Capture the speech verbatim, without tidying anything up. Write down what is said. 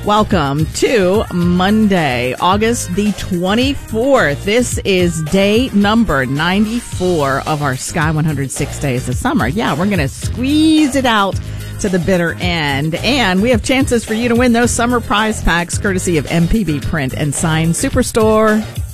Welcome to Monday, August the twenty-fourth. This is day number ninety-four of our Sky one hundred six Days of Summer. Yeah, we're going to squeeze it out to the bitter end. And we have chances for you to win those summer prize packs courtesy of M P B Print and Sign Superstore.